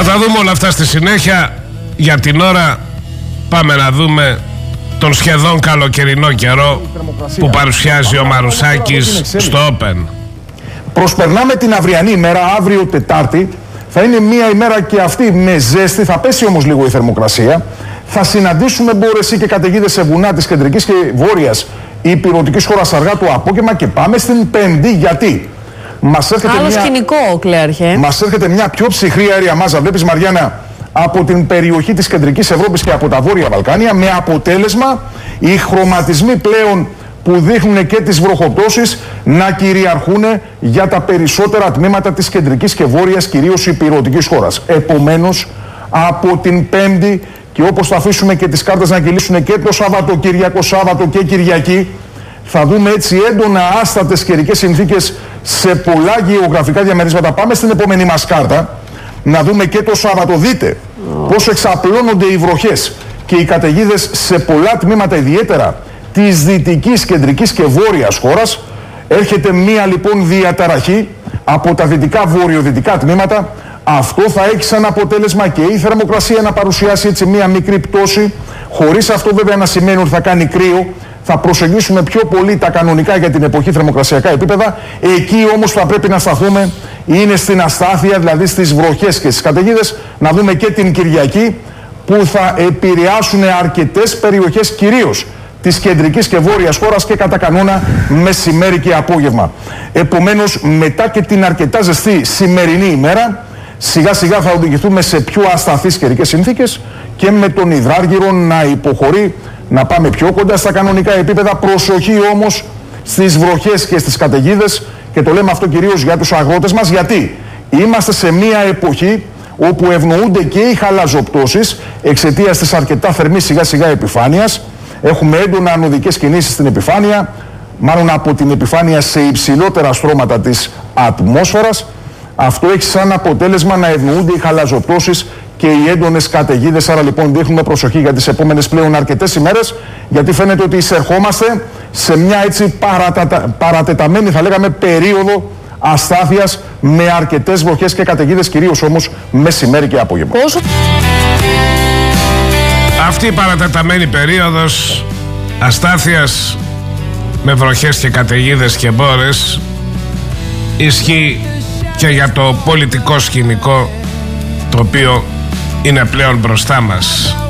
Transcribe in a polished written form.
Θα τα δούμε όλα αυτά στη συνέχεια. Για την ώρα πάμε να δούμε τον σχεδόν καλοκαιρινό καιρό που παρουσιάζει ο Μαρουσάκης στο Open. Προσπερνάμε την αυριανή ημέρα, αύριο Τετάρτη. Θα είναι μια ημέρα και αυτή με ζέστη, θα πέσει όμως λίγο η θερμοκρασία. Θα συναντήσουμε μπόρεση και καταιγίδες σε βουνά της κεντρικής και βόρειας υπηρετικής χώρας αργά το απόγευμα και πάμε στην Πέμπτη. Γιατί μας έρχεται μια πιο ψυχρή αέρια μάζα. Βλέπεις, Μαριάννα, από την περιοχή της κεντρικής Ευρώπης και από τα Βόρεια Βαλκάνια, με αποτέλεσμα οι χρωματισμοί πλέον που δείχνουν και τις βροχοπτώσεις να κυριαρχούν για τα περισσότερα τμήματα της κεντρικής και βόρειας, κυρίως υπηρετικής χώρας. Επομένως, από την Πέμπτη, και όπως θα αφήσουμε και τις κάρτες να κυλήσουν και το Σαββατοκύριακο, Σάββατο και Κυριακή, θα δούμε έτσι έντονα άστατες καιρικές συνθήκες σε πολλά γεωγραφικά διαμερίσματα. Πάμε στην επόμενη μας κάρτα, να δούμε και το Σάββατο. Δείτε πώς εξαπλώνονται οι βροχές και οι καταιγίδες σε πολλά τμήματα, ιδιαίτερα της δυτικής, κεντρικής και βόρειας χώρας. Έρχεται μία λοιπόν διαταραχή από τα δυτικά βορειοδυτικά τμήματα. Αυτό θα έχει σαν αποτέλεσμα και η θερμοκρασία να παρουσιάσει έτσι μία μικρή πτώση, χωρίς αυτό βέβαια να σημαίνει ότι θα κάνει κρύο. Θα προσεγγίσουμε πιο πολύ τα κανονικά για την εποχή θερμοκρασιακά επίπεδα. Εκεί όμως θα πρέπει να σταθούμε είναι στην αστάθεια, δηλαδή στις βροχές και στις καταιγίδες. Να δούμε και την Κυριακή, που θα επηρεάσουν αρκετές περιοχές, κυρίως της κεντρικής και βόρειας χώρας, και κατά κανόνα μεσημέρι και απόγευμα. Επομένως, μετά και την αρκετά ζεστή σημερινή ημέρα, σιγά σιγά θα οδηγηθούμε σε πιο ασταθείς καιρικές συνθήκες και με τον υδράργυρο να υποχωρεί, να πάμε πιο κοντά στα κανονικά επίπεδα. Προσοχή όμως στις βροχές και στις καταιγίδες, και το λέμε αυτό κυρίως για τους αγρότες μας, γιατί είμαστε σε μια εποχή όπου ευνοούνται και οι χαλαζοπτώσεις εξαιτίας της αρκετά θερμής σιγά σιγά επιφάνειας. Έχουμε έντονα ανωδικές κινήσεις στην επιφάνεια, μάλλον από την επιφάνεια σε υψηλότερα στρώματα της ατμόσφαιρας. Αυτό έχει σαν αποτέλεσμα να ευνοούνται οι χαλαζοπτώσεις και οι έντονες καταιγίδες. Άρα λοιπόν δείχνουμε προσοχή για τις επόμενες πλέον αρκετές ημέρες, γιατί φαίνεται ότι εισερχόμαστε σε μια έτσι παρατεταμένη, θα λέγαμε, περίοδο αστάθειας, με αρκετές βροχές και καταιγίδες, κυρίως όμως μεσημέρι και απόγευμα. Αυτή η παρατεταμένη περίοδος αστάθειας με βροχές και καταιγίδες και μπόρες ισχύει και για το πολιτικό σκηνικό, το οποίο είναι πλέον μπροστά μας.